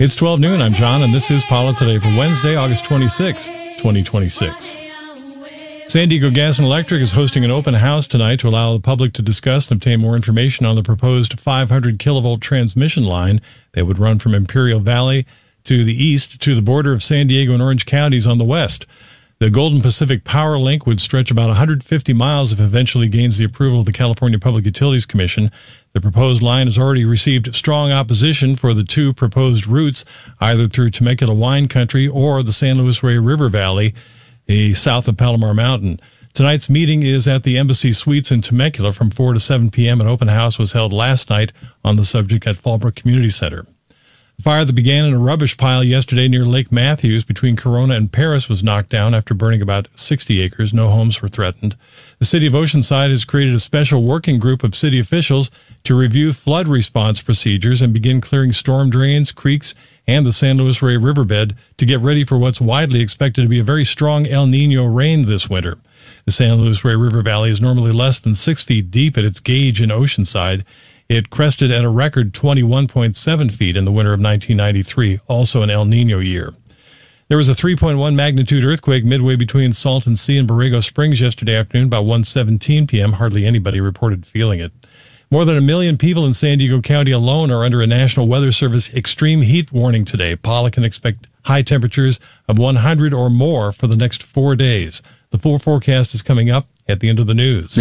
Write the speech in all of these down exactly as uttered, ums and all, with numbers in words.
It's twelve noon. I'm John, and this is Paula Today for Wednesday, August twenty-sixth, twenty twenty-six. San Diego Gas and Electric is hosting an open house tonight to allow the public to discuss and obtain more information on the proposed five hundred kilovolt transmission line that would run from Imperial Valley to the east to the border of San Diego and Orange counties on the west. The Golden Pacific Power Link would stretch about one hundred fifty miles if it eventually gains the approval of the California Public Utilities Commission. The proposed line has already received strong opposition for the two proposed routes, either through Temecula wine country or the San Luis Rey River Valley, south of Palomar Mountain. Tonight's meeting is at the Embassy Suites in Temecula from four to seven p.m. An open house was held last night on the subject at Fallbrook Community Center. The fire that began in a rubbish pile yesterday near Lake Matthews between Corona and Paris was knocked down after burning about sixty acres. No homes were threatened. The city of Oceanside has created a special working group of city officials to review flood response procedures and begin clearing storm drains, creeks, and the San Luis Rey riverbed to get ready for what's widely expected to be a very strong El Nino rain this winter. The San Luis Rey River Valley is normally less than six feet deep at its gauge in Oceanside. It crested at a record twenty-one point seven feet in the winter of nineteen ninety-three, also an El Nino year. There was a three point one magnitude earthquake midway between Salton Sea and Borrego Springs yesterday afternoon by one seventeen p.m. Hardly anybody reported feeling it. More than a million people in San Diego County alone are under a National Weather Service extreme heat warning today. Paula can expect high temperatures of one hundred or more for the next four days. The full forecast is coming up at the end of the news.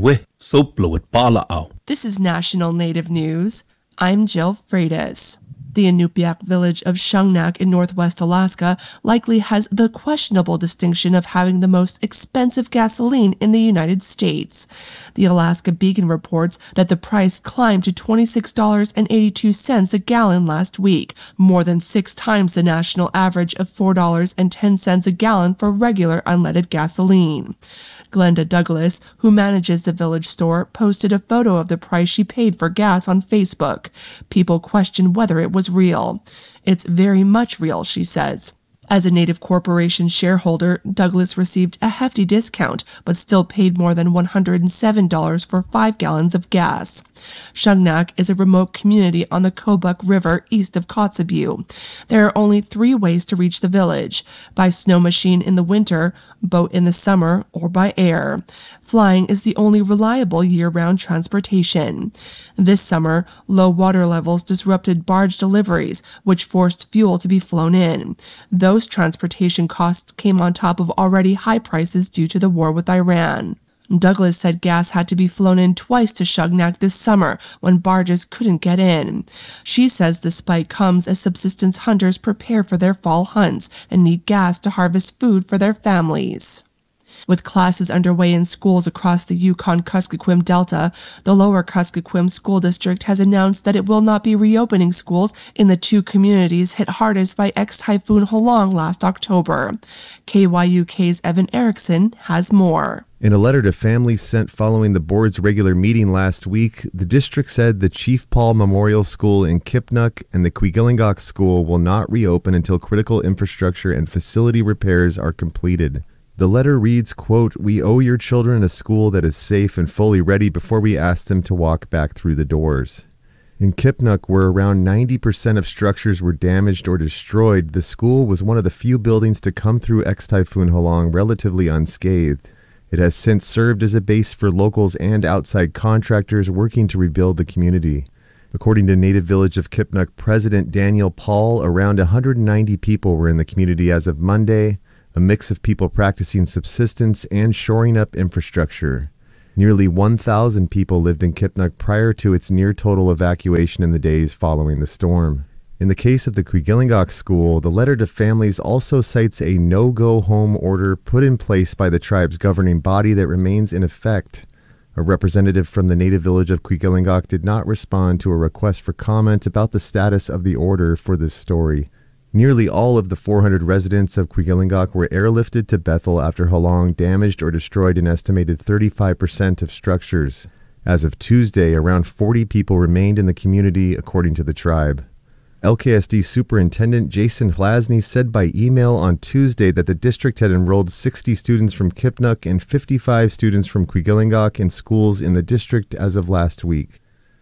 This is National Native News. I'm Jill Freitas. The Inupiaq village of Shungnak in northwest Alaska likely has the questionable distinction of having the most expensive gasoline in the United States. The Alaska Beacon reports that the price climbed to twenty-six dollars and eighty-two cents a gallon last week, more than six times the national average of four dollars and ten cents a gallon for regular unleaded gasoline. Glenda Douglas, who manages the village store, posted a photo of the price she paid for gas on Facebook. People question whether it was real. It's very much real, she says. As a Native Corporation shareholder, Douglas received a hefty discount, but still paid more than one hundred seven dollars for five gallons of gas. Shungnak is a remote community on the Kobuk River east of Kotzebue. There are only three ways to reach the village: by snow machine in the winter, boat in the summer, or by air. Flying is the only reliable year-round transportation. This summer, low water levels disrupted barge deliveries, which forced fuel to be flown in. Those transportation costs came on top of already high prices due to the war with Iran. Douglas said gas had to be flown in twice to Shungnak this summer when barges couldn't get in. She says the spike comes as subsistence hunters prepare for their fall hunts and need gas to harvest food for their families. With classes underway in schools across the Yukon-Kuskokwim Delta, the Lower Kuskokwim School District has announced that it will not be reopening schools in the two communities hit hardest by ex-Typhoon Halong last October. K Y U K's Evan Erickson has more. In a letter to families sent following the board's regular meeting last week, the district said the Chief Paul Memorial School in Kipnuk and the Quigilingok School will not reopen until critical infrastructure and facility repairs are completed. The letter reads, quote, "We owe your children a school that is safe and fully ready before we ask them to walk back through the doors." In Kipnuk, where around ninety percent of structures were damaged or destroyed, the school was one of the few buildings to come through ex-Typhoon Halong relatively unscathed. It has since served as a base for locals and outside contractors working to rebuild the community. According to Native Village of Kipnuk President Daniel Paul, around one hundred ninety people were in the community as of Monday, a mix of people practicing subsistence and shoring up infrastructure. Nearly one thousand people lived in Kipnuk prior to its near-total evacuation in the days following the storm. In the case of the Quigilingok School, the letter to families also cites a no-go home order put in place by the tribe's governing body that remains in effect. A representative from the Native Village of Quigilingok did not respond to a request for comment about the status of the order for this story. Nearly all of the four hundred residents of Quigilingok were airlifted to Bethel after Halong damaged or destroyed an estimated thirty-five percent of structures. As of Tuesday, around forty people remained in the community, according to the tribe. L K S D Superintendent Jason Hlasny said by email on Tuesday that the district had enrolled sixty students from Kipnuk and fifty-five students from Quigilingok in schools in the district as of last week. The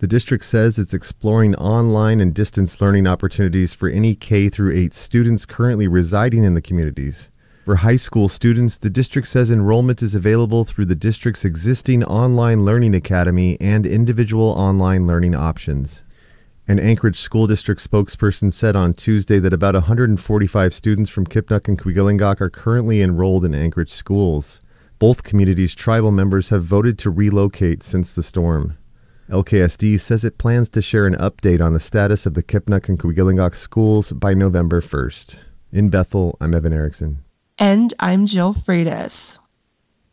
The district says it's exploring online and distance learning opportunities for any K through eight students currently residing in the communities. For high school students, the district says enrollment is available through the district's existing online learning academy and individual online learning options. An Anchorage School District spokesperson said on Tuesday that about one hundred forty-five students from Kipnuk and Quigilingok are currently enrolled in Anchorage schools. Both communities' tribal members have voted to relocate since the storm. L K S D says it plans to share an update on the status of the Kipnuk and Quigilingok schools by November first. In Bethel, I'm Evan Erickson. And I'm Jill Freitas.